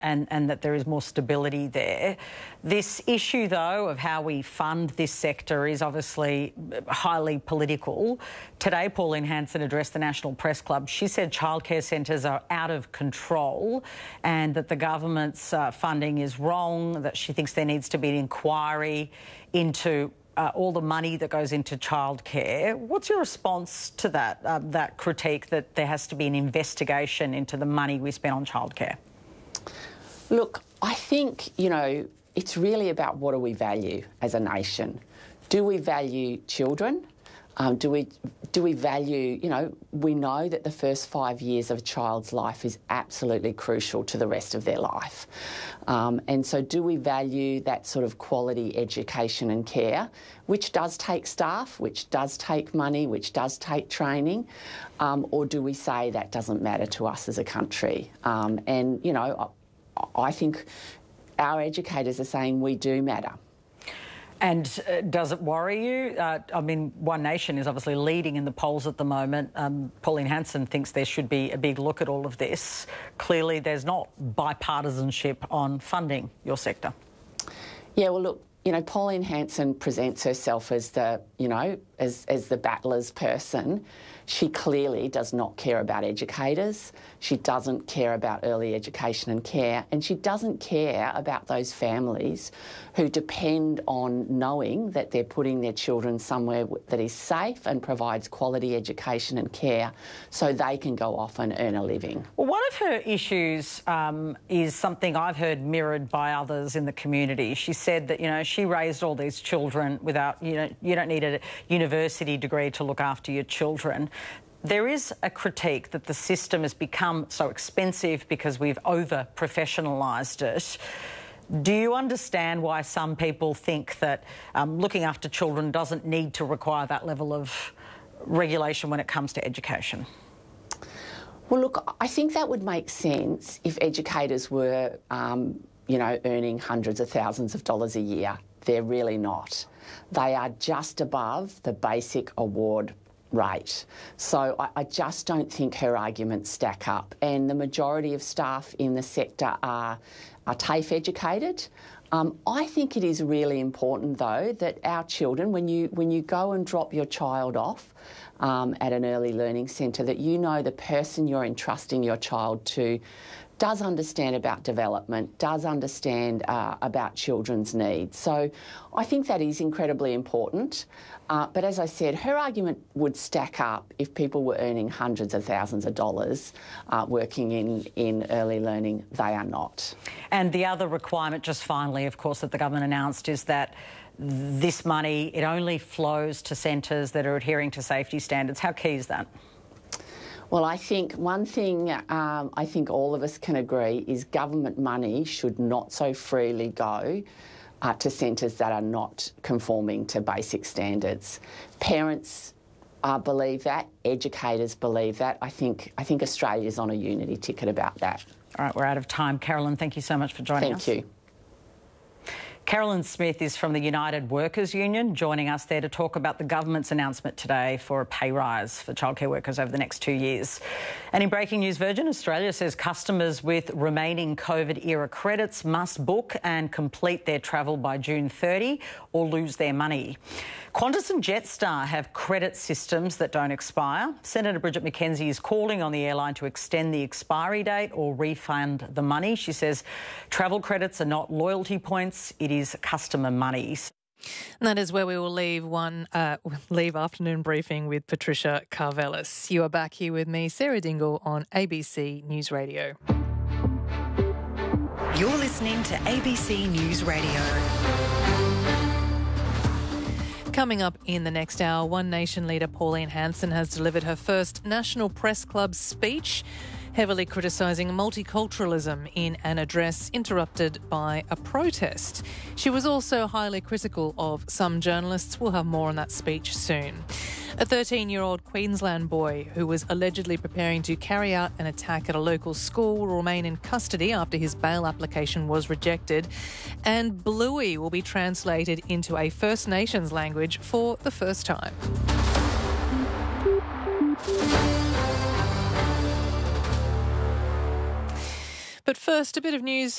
and that there is more stability there. This issue, though, of how we fund this sector is obviously highly political. Today, Pauline Hanson addressed the National Press Club. She said childcare centres are out of control and that the government's funding is wrong, that she thinks there needs to be an inquiry into all the money that goes into childcare. What's your response to that critique that there has to be an investigation into the money we spend on childcare? Look, I think, it's really about what do we value as a nation. Do we value children? Do we value, we know that the first 5 years of a child's life is absolutely crucial to the rest of their life. And so do we value that sort of quality education and care, which does take staff, which does take money, which does take training, or do we say that doesn't matter to us as a country? I think our educators are saying we do matter. And does it worry you? One Nation is obviously leading in the polls at the moment. Pauline Hanson thinks there should be a big look at all of this. Clearly, there's not bipartisanship on funding your sector. Yeah, well, look, Pauline Hanson presents herself as the, as the battler's person. She clearly does not care about educators. She doesn't care about early education and care, and she doesn't care about those families who depend on knowing that they're putting their children somewhere that is safe and provides quality education and care so they can go off and earn a living. Well, one of her issues is something I've heard mirrored by others in the community. She said that, she raised all these children without, you don't need a university degree to look after your children. There is a critique that the system has become so expensive because we've over-professionalised it. Do you understand why some people think that looking after children doesn't need to require that level of regulation when it comes to education? Well, look, I think that would make sense if educators were, earning hundreds of thousands of dollars a year. They're really not. They are just above the basic award rate. So I just don't think her arguments stack up. And the majority of staff in the sector are TAFE educated. I think it is really important, though, that our children, when you go and drop your child off at an early learning centre, that the person you're entrusting your child to does understand about development, does understand about children's needs. So I think that is incredibly important. But as I said, her argument would stack up if people were earning hundreds of thousands of dollars working in early learning. They are not. And the other requirement, just finally, of course, that the government announced is that this money, it only flows to centres that are adhering to safety standards. How key is that? Well, I think one thing I think all of us can agree is government money should not so freely go to centres that are not conforming to basic standards. Parents believe that, educators believe that. I think Australia's on a unity ticket about that. All right, we're out of time. Carolyn, thank you so much for joining us. Thank you. Carolyn Smith is from the United Workers Union, joining us there to talk about the government's announcement today for a pay rise for childcare workers over the next 2 years. And in breaking news, Virgin Australia says customers with remaining COVID-era credits must book and complete their travel by June 30 or lose their money. Qantas and Jetstar have credit systems that don't expire. Senator Bridget McKenzie is calling on the airline to extend the expiry date or refund the money. She says travel credits are not loyalty points, it is customer money. And that is where we will leave afternoon briefing with Patricia Karvelis. You are back here with me, Sarah Dingle, on ABC News Radio. You're listening to ABC News Radio. Coming up in the next hour, One Nation leader Pauline Hanson has delivered her first National Press Club speech, heavily criticising multiculturalism in an address interrupted by a protest. She was also highly critical of some journalists. We'll have more on that speech soon. A 13-year-old Queensland boy who was allegedly preparing to carry out an attack at a local school will remain in custody after his bail application was rejected. And Bluey will be translated into a First Nations language for the first time. But first, a bit of news